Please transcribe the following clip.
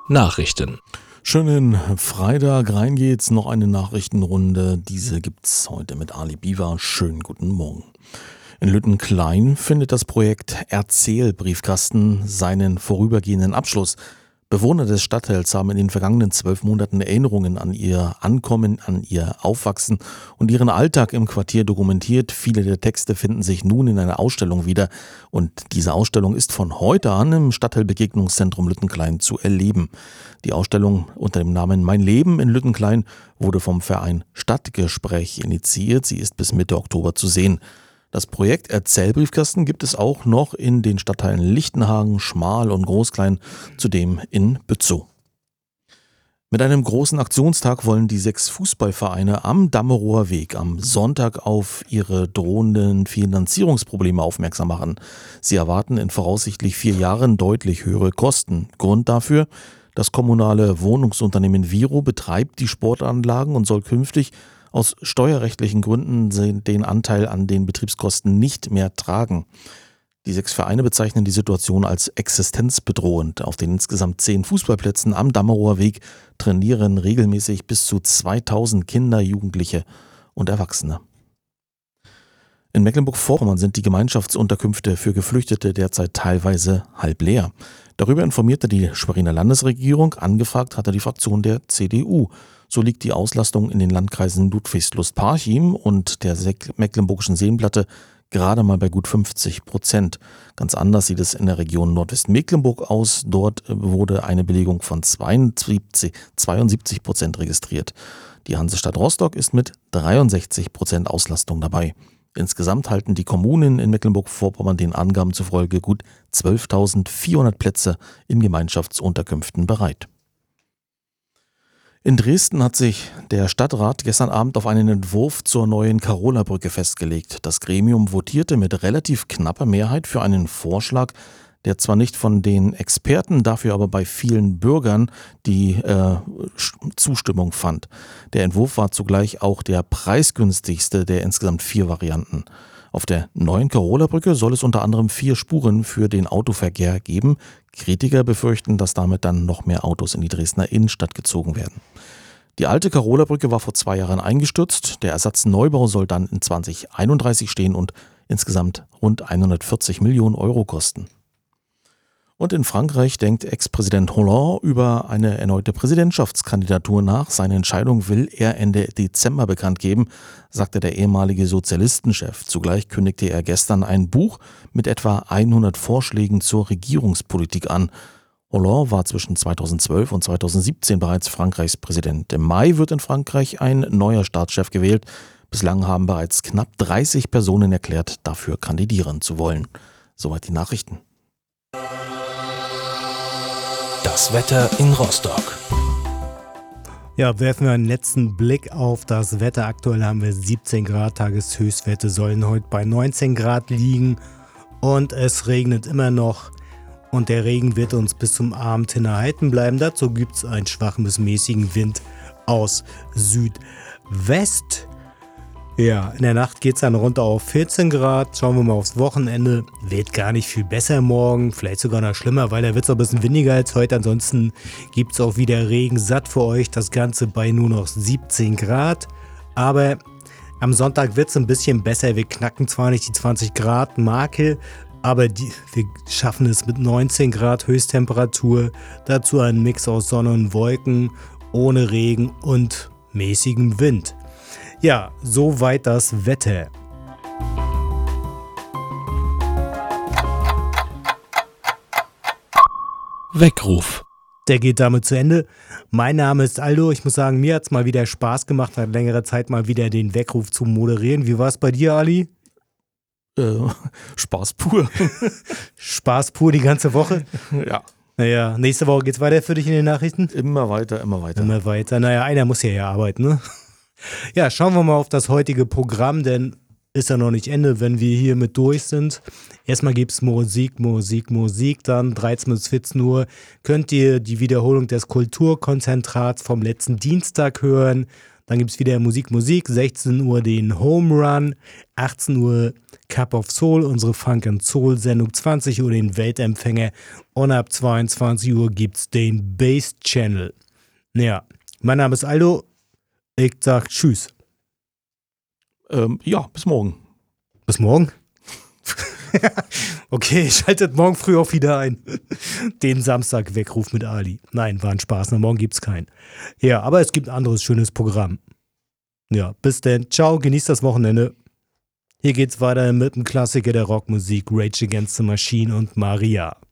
Nachrichten. Schönen Freitag, rein geht's, noch eine Nachrichtenrunde. Diese gibt's heute mit Ali Biwa. Schönen guten Morgen. In Lüttenklein findet das Projekt Erzählbriefkasten seinen vorübergehenden Abschluss. Bewohner des Stadtteils haben in den vergangenen 12 Monaten Erinnerungen an ihr Ankommen, an ihr Aufwachsen und ihren Alltag im Quartier dokumentiert. Viele der Texte finden sich nun in einer Ausstellung wieder und diese Ausstellung ist von heute an im Stadtteilbegegnungszentrum Lüttenklein zu erleben. Die Ausstellung unter dem Namen Mein Leben in Lüttenklein wurde vom Verein Stadtgespräch initiiert. Sie ist bis Mitte Oktober zu sehen. Das Projekt Erzählbriefkasten gibt es auch noch in den Stadtteilen Lichtenhagen, Schmal und Großklein, zudem in Bützow. Mit einem großen Aktionstag wollen die 6 Fußballvereine am Dammerower Weg am Sonntag auf ihre drohenden Finanzierungsprobleme aufmerksam machen. Sie erwarten in voraussichtlich 4 Jahren deutlich höhere Kosten. Grund dafür: Das kommunale Wohnungsunternehmen Viro betreibt die Sportanlagen und soll künftig aus steuerrechtlichen Gründen den Anteil an den Betriebskosten nicht mehr tragen. Die 6 Vereine bezeichnen die Situation als existenzbedrohend. Auf den insgesamt 10 Fußballplätzen am Dammerower Weg trainieren regelmäßig bis zu 2000 Kinder, Jugendliche und Erwachsene. In Mecklenburg-Vorpommern sind die Gemeinschaftsunterkünfte für Geflüchtete derzeit teilweise halb leer. Darüber informierte die Schweriner Landesregierung, angefragt hatte die Fraktion der CDU. So liegt die Auslastung in den Landkreisen Ludwigslust-Parchim und der Mecklenburgischen Seenplatte gerade mal bei gut 50%. Ganz anders sieht es in der Region Nordwestmecklenburg aus. Dort wurde eine Belegung von 72% registriert. Die Hansestadt Rostock ist mit 63% Auslastung dabei. Insgesamt halten die Kommunen in Mecklenburg-Vorpommern den Angaben zufolge gut 12.400 Plätze in Gemeinschaftsunterkünften bereit. In Dresden hat sich der Stadtrat gestern Abend auf einen Entwurf zur neuen Karola-Brücke festgelegt. Das Gremium votierte mit relativ knapper Mehrheit für einen Vorschlag, der zwar nicht von den Experten, dafür aber bei vielen Bürgern die Zustimmung fand. Der Entwurf war zugleich auch der preisgünstigste der insgesamt 4 Varianten. Auf der neuen Karola-Brücke soll es unter anderem 4 Spuren für den Autoverkehr geben. Kritiker befürchten, dass damit dann noch mehr Autos in die Dresdner Innenstadt gezogen werden. Die alte Karola-Brücke war vor 2 Jahren eingestürzt. Der Ersatzneubau soll dann in 2031 stehen und insgesamt rund 140 Millionen Euro kosten. Und in Frankreich denkt Ex-Präsident Hollande über eine erneute Präsidentschaftskandidatur nach. Seine Entscheidung will er Ende Dezember bekannt geben, sagte der ehemalige Sozialistenchef. Zugleich kündigte er gestern ein Buch mit etwa 100 Vorschlägen zur Regierungspolitik an. Hollande war zwischen 2012 und 2017 bereits Frankreichs Präsident. Im Mai wird in Frankreich ein neuer Staatschef gewählt. Bislang haben bereits knapp 30 Personen erklärt, dafür kandidieren zu wollen. Soweit die Nachrichten. Das Wetter in Rostock. Ja, werfen wir einen letzten Blick auf das Wetter. Aktuell haben wir 17 Grad, Tageshöchstwerte sollen heute bei 19 Grad liegen und es regnet immer noch und der Regen wird uns bis zum Abend hin erhalten bleiben. Dazu gibt es einen schwachen bis mäßigen Wind aus Südwest. Ja, in der Nacht geht es dann runter auf 14 Grad. Schauen wir mal aufs Wochenende. Wird gar nicht viel besser morgen, vielleicht sogar noch schlimmer, weil da wird es auch ein bisschen windiger als heute. Ansonsten gibt es auch wieder Regen satt für euch. Das Ganze bei nur noch 17 Grad. Aber am Sonntag wird es ein bisschen besser. Wir knacken zwar nicht die 20 Grad Marke, aber wir schaffen es mit 19 Grad Höchsttemperatur. Dazu ein Mix aus Sonne und Wolken, ohne Regen und mäßigem Wind. Ja, soweit das Wetter. Weckruf. Der geht damit zu Ende. Mein Name ist Aldo. Ich muss sagen, mir hat es mal wieder Spaß gemacht, nach längerer Zeit mal wieder den Weckruf zu moderieren. Wie war es bei dir, Ali? Spaß pur. Spaß pur die ganze Woche? Ja. Naja, nächste Woche geht's weiter für dich in den Nachrichten? Immer weiter, immer weiter. Immer weiter. Naja, einer muss ja arbeiten, ne? Ja, schauen wir mal auf das heutige Programm, denn ist ja noch nicht Ende, wenn wir hier mit durch sind. Erstmal gibt es Musik, dann 13 bis 14 Uhr könnt ihr die Wiederholung des Kulturkonzentrats vom letzten Dienstag hören. Dann gibt es wieder Musik, 16 Uhr den Home Run, 18 Uhr Cup of Soul, unsere Funk and Soul Sendung, 20 Uhr den Weltempfänger und ab 22 Uhr gibt es den Bass Channel. Ja, mein Name ist Aldo, ich sag Tschüss. Ja, bis morgen. Bis morgen? Okay, schaltet morgen früh auch wieder ein. Den Samstag Weckruf mit Ali. Nein, war ein Spaß, morgen gibt's keinen. Ja, aber es gibt ein anderes schönes Programm. Ja, bis denn. Ciao, genießt das Wochenende. Hier geht's weiter mit dem Klassiker der Rockmusik, Rage Against the Machine und Maria.